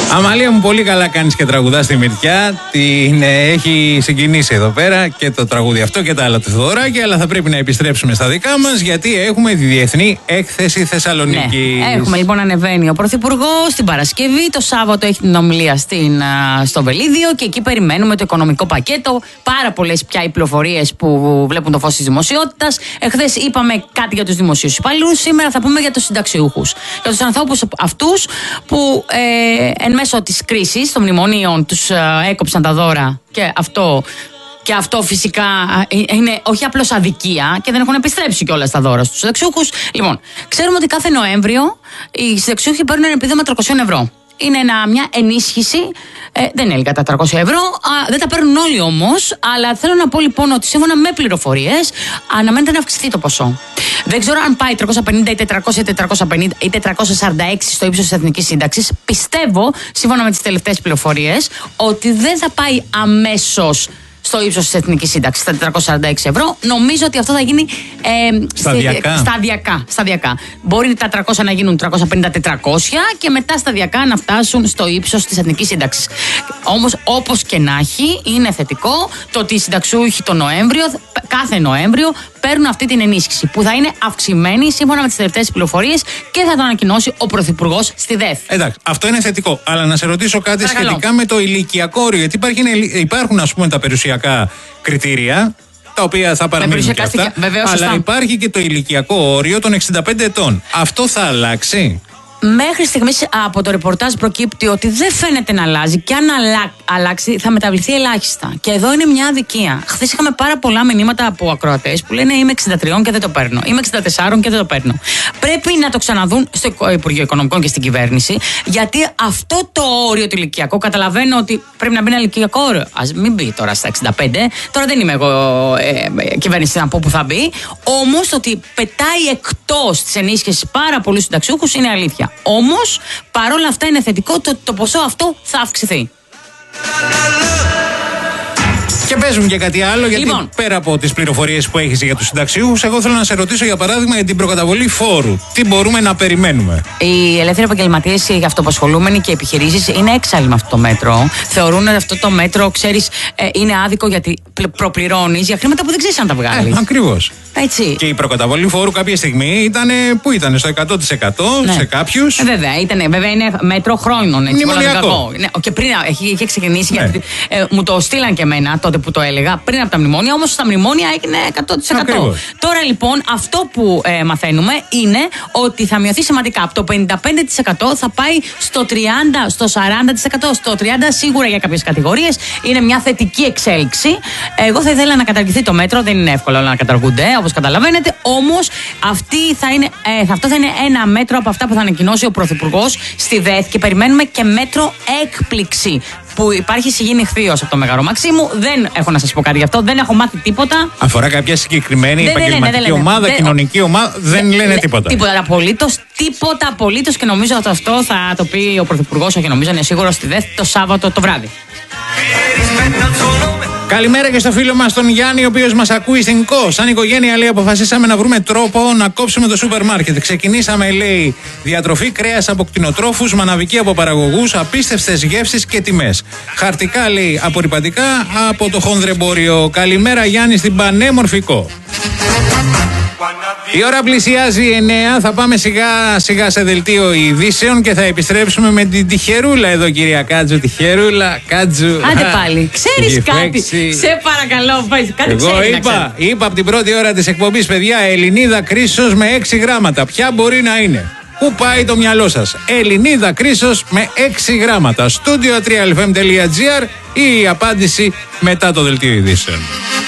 Αμαλία μου, πολύ καλά κάνεις και τραγουδάς στη Μυρτιά. Την έχει συγκινήσει εδώ πέρα και το τραγούδι αυτό και τα άλλα του Θεοδωράκη. Αλλά θα πρέπει να επιστρέψουμε στα δικά μας, γιατί έχουμε τη Διεθνή Έκθεση Θεσσαλονίκη. Ναι, έχουμε λοιπόν, ανεβαίνει ο Πρωθυπουργός την Παρασκευή. Το Σάββατο έχει την ομιλία στο Βελίδιο και εκεί περιμένουμε το οικονομικό πακέτο. Πάρα πολλές πια οι πληροφορίες που βλέπουν το φως της δημοσιότητας. Εχθές είπαμε κάτι για τους δημοσίους υπαλλήλους. Σήμερα θα πούμε για τους συνταξιούχους. Για τους ανθρώπους αυτούς που εν μέσω της κρίσης των μνημονίων τους έκοψαν τα δώρα και αυτό φυσικά είναι όχι απλώς αδικία και δεν έχουν επιστρέψει κιόλας τα δώρα στους συνταξιούχους. Λοιπόν, ξέρουμε ότι κάθε Νοέμβριο οι συνταξιούχοι παίρνουν ένα επίδομα 300 ευρώ. Είναι μια ενίσχυση, δεν είναι λίγα τα 300 ευρώ, δεν τα παίρνουν όλοι όμως, αλλά θέλω να πω λοιπόν ότι σύμφωνα με πληροφορίες αναμένεται να αυξηθεί το ποσό. Δεν ξέρω αν πάει 350 ή 400 ή 450 ή 446 στο ύψος της Εθνικής Σύνταξης. Πιστεύω, σύμφωνα με τις τελευταίες πληροφορίες, ότι δεν θα πάει αμέσως στο ύψος της Εθνικής Σύνταξης, στα 446 ευρώ. Νομίζω ότι αυτό θα γίνει σταδιακά. Μπορεί τα 300 να γίνουν 350-400 και μετά σταδιακά να φτάσουν στο ύψος της Εθνικής Σύνταξης. Όμως, όπως και να έχει, είναι θετικό το ότι οι συνταξιούχοι κάθε Νοέμβριο παίρνουν αυτή την ενίσχυση που θα είναι αυξημένη σύμφωνα με τις τελευταίες πληροφορίες και θα το ανακοινώσει ο Πρωθυπουργός στη ΔΕΘ. Εντάξει, αυτό είναι θετικό. Αλλά να σε ρωτήσω κάτι σχετικά με το ηλικιακό όριο. Γιατί υπάρχουν, ας πούμε, τα περιουσιακά κριτήρια, τα οποία θα παραμείνουν και αυτά. Βεβαίως, αλλά υπάρχει και το ηλικιακό όριο των 65 ετών. Αυτό θα αλλάξει? Μέχρι στιγμής από το ρεπορτάζ προκύπτει ότι δεν φαίνεται να αλλάζει και αν αλλάξει θα μεταβληθεί ελάχιστα. Και εδώ είναι μια αδικία. Χθες είχαμε πάρα πολλά μηνύματα από ακροατές που λένε είμαι 63 και δεν το παίρνω. Είμαι 64 και δεν το παίρνω. Πρέπει να το ξαναδούν στο Υπουργείο Οικονομικών και στην κυβέρνηση, γιατί αυτό το όριο το ηλικιακό, καταλαβαίνω ότι πρέπει να μπει ένα ηλικιακό όριο. Ας μην μπει τώρα στα 65. Τώρα δεν είμαι εγώ κυβέρνηση να πω που θα μπει. Όμως ότι πετάει εκτός της ενίσχυσης πάρα πολλούς συνταξιούχους είναι αλήθεια. Όμως, παρόλα αυτά είναι θετικό το ποσό αυτό θα αυξηθεί. Και παίζουν και κάτι άλλο, γιατί λοιπόν, πέρα από τις πληροφορίες που έχεις για τους συνταξιούχους, εγώ θέλω να σε ρωτήσω για παράδειγμα για την προκαταβολή φόρου. Τι μπορούμε να περιμένουμε? Οι ελεύθεροι επαγγελματίες, οι αυτοαπασχολούμενοι και οι επιχειρήσεις είναι έξαλλοι με αυτό το μέτρο. Θεωρούν ότι αυτό το μέτρο, ξέρεις, είναι άδικο γιατί προπληρώνεις για χρήματα που δεν ξέρεις αν τα βγάλεις. Ακριβώς. Έτσι. Και η προκαταβολή φόρου κάποια στιγμή ήταν, πού ήταν, στο 100% ναι. Σε κάποιους. Βέβαια είναι μέτρο χρόνων. Μνημονιακό. Ναι, και πριν είχε ξεκινήσει, ναι. Γιατί μου το στείλαν και εμένα τότε που το έλεγα, πριν από τα μνημόνια, όμως στα μνημόνια έγινε 100%. Ακριβώς. Τώρα λοιπόν αυτό που μαθαίνουμε είναι ότι θα μειωθεί σημαντικά. Από το 55% θα πάει στο 30%, στο 40%, στο 30% σίγουρα για κάποιες κατηγορίες. Είναι μια θετική εξέλιξη. Εγώ θα ήθελα να καταργηθεί το μέτρο, δεν είναι εύκολο να καταργούνται, όπως καταλαβαίνετε. Όμως αυτό θα είναι ένα μέτρο από αυτά που θα ανακοινώσει ο Πρωθυπουργός στη ΔΕΘ και περιμένουμε και μέτρο έκπληξη. Που υπάρχει συγγενή ηχθείος από το Μέγαρο Μαξίμου. Δεν έχω να σας πω κάτι γι' αυτό, δεν έχω μάθει τίποτα. Αφορά κάποια συγκεκριμένη επαγγελματική ομάδα, κοινωνική ομάδα, δεν λένε τίποτα. Τίποτα απολύτως και νομίζω ότι αυτό θα το πει ο Πρωθυπουργός, όχι νομίζω, είναι σίγουρο στη ΔΕΘ το Σάββατο το βράδυ. Καλημέρα και στο φίλο μας τον Γιάννη, ο οποίος μας ακούει στην ΚΟ. Σαν οικογένεια, λέει, αποφασίσαμε να βρούμε τρόπο να κόψουμε το σούπερ μάρκετ. Ξεκινήσαμε, λέει, διατροφή, κρέας από κτηνοτρόφους, μαναβική από παραγωγούς, απίστευτες γεύσεις και τιμές. Χαρτικά, λέει, απορρυπαντικά από το χονδρεμπόριο. Καλημέρα, Γιάννη, στην πανέμορφη ΚΟ. Η ώρα πλησιάζει 9, θα πάμε σιγά σιγά σε δελτίο ειδήσεων και θα επιστρέψουμε με την τυχερούλα εδώ, κυρία Κάτζου. Τυχερούλα, Κάτζου. Άντε πάλι, ξέρεις κάτι, σε παρακαλώ, κάτι εγώ ξέρεις. Είπα από την πρώτη ώρα της εκπομπής, παιδιά, Ελληνίδα Κρίσος με 6 γράμματα. Ποια μπορεί να είναι? Πού πάει το μυαλό σας? Ελληνίδα Κρίσος με 6 γράμματα. Studio3fm.gr ή η απάντηση μετά το δελτίο ειδήσεων.